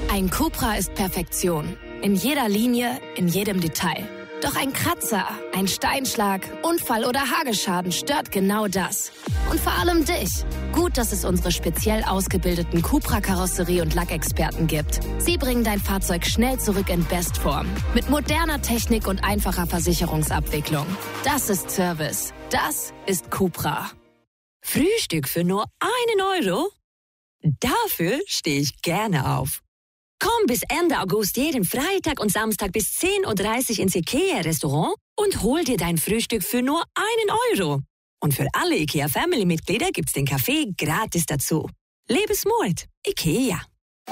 Ein Cupra ist Perfektion. In jeder Linie, in jedem Detail. Doch ein Kratzer, ein Steinschlag, Unfall oder Hagelschaden stört genau das. Und vor allem dich. Gut, dass es unsere speziell ausgebildeten Cupra-Karosserie- und Lackexperten gibt. Sie bringen dein Fahrzeug schnell zurück in Bestform. Mit moderner Technik und einfacher Versicherungsabwicklung. Das ist Service. Das ist Cupra. Frühstück für nur 1 Euro? Dafür stehe ich gerne auf. Komm bis Ende August jeden Freitag und Samstag bis 10.30 Uhr ins IKEA-Restaurant und hol dir dein Frühstück für nur 1 Euro. Und für alle IKEA-Family-Mitglieder gibt's den Kaffee gratis dazu. Lebensmut. IKEA.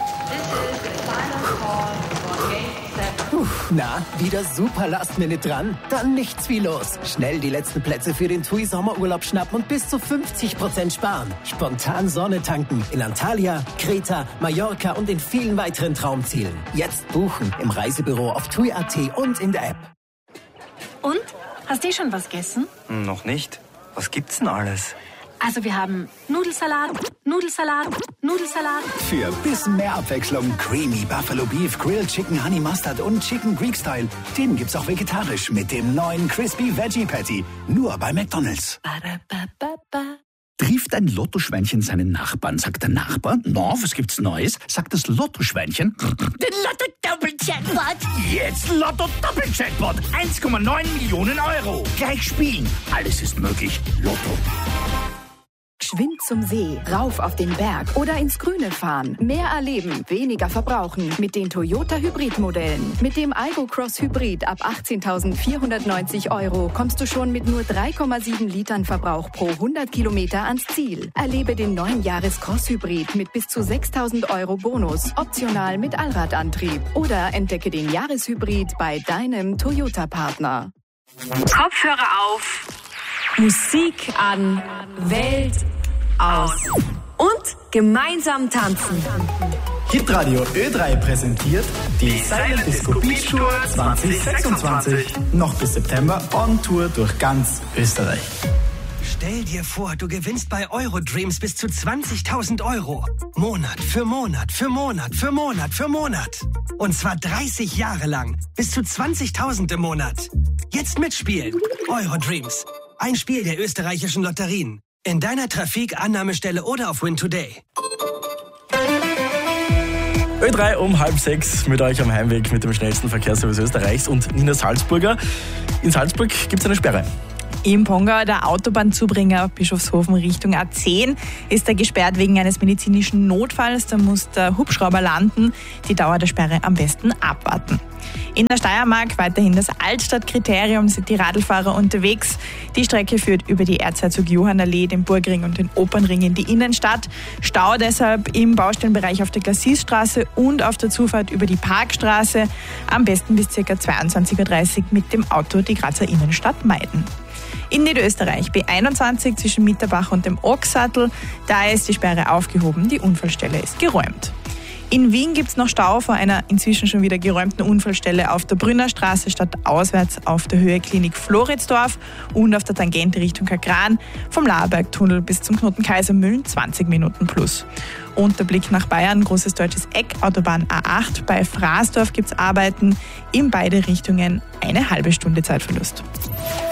Na, wieder super Last-Minute dran? Dann nichts wie los. Schnell die letzten Plätze für den TUI Sommerurlaub schnappen und bis zu 50% sparen. Spontan Sonne tanken in Antalya, Kreta, Mallorca und in vielen weiteren Traumzielen. Jetzt buchen im Reisebüro auf TUI.at und in der App. Und? Hast du schon was gegessen? Noch nicht. Was gibt's denn alles? Also wir haben Nudelsalat, Nudelsalat, Nudelsalat. Für bisschen mehr Abwechslung Creamy Buffalo Beef, Grilled Chicken Honey Mustard und Chicken Greek Style. Den gibt's auch vegetarisch mit dem neuen Crispy Veggie Patty. Nur bei McDonald's. Trifft ein Lottoschweinchen seinen Nachbarn, sagt der Nachbar, na, was gibt's Neues? Sagt das Lottoschweinchen, den Lotto-Doppel-Jackpot. Jetzt Lotto-Doppel-Jackpot, 1,9 Millionen Euro. Gleich spielen, alles ist möglich. Lotto. Geschwind zum See, rauf auf den Berg oder ins Grüne fahren. Mehr erleben, weniger verbrauchen mit den Toyota Hybrid-Modellen. Mit dem Aygo Cross Hybrid ab 18.490 Euro kommst du schon mit nur 3,7 Litern Verbrauch pro 100 Kilometer ans Ziel. Erlebe den neuen Jahres-Cross Hybrid mit bis zu 6.000 Euro Bonus, optional mit Allradantrieb. Oder entdecke den Jahreshybrid bei deinem Toyota-Partner. Kopfhörer auf. Musik an, Welt aus und gemeinsam tanzen. Hitradio Ö3 präsentiert die Silent Disco Beach Tour 2026. Noch bis September on Tour durch ganz Österreich. Stell dir vor, du gewinnst bei Eurodreams bis zu 20.000 Euro. Monat für Monat für Monat für Monat für Monat. Und zwar 30 Jahre lang. Bis zu 20.000 im Monat. Jetzt mitspielen. Eurodreams. Ein Spiel der österreichischen Lotterien. In deiner Trafik, Annahmestelle oder auf Win Today. Ö3 um 5:30 mit euch am Heimweg mit dem schnellsten Verkehrsservice Österreichs und Nina Salzburger. In Salzburg gibt es eine Sperre. Im Pongau, der Autobahnzubringer Bischofshofen Richtung A10, ist er gesperrt wegen eines medizinischen Notfalls. Da muss der Hubschrauber landen. Die Dauer der Sperre am besten abwarten. In der Steiermark weiterhin das Altstadtkriterium, sind die Radlfahrer unterwegs. Die Strecke führt über die Erzherzog-Johann-Allee, den Burgring und den Opernring in die Innenstadt. Stau deshalb im Baustellenbereich auf der Glassisstraße und auf der Zufahrt über die Parkstraße. Am besten bis ca. 22.30 Uhr mit dem Auto die Grazer Innenstadt meiden. In Niederösterreich B21 zwischen Mitterbach und dem Ochsattel, da ist die Sperre aufgehoben, die Unfallstelle ist geräumt. In Wien gibt es noch Stau vor einer inzwischen schon wieder geräumten Unfallstelle auf der Brünnerstraße stadtauswärts auf der Höhe Klinik Floridsdorf und auf der Tangente Richtung Kagran vom Laerbergtunnel bis zum Knoten Kaisermühlen 20 Minuten plus. Und der Blick nach Bayern, großes deutsches Eck, Autobahn A8, bei Fraßdorf gibt es Arbeiten in beide Richtungen, eine halbe Stunde Zeitverlust.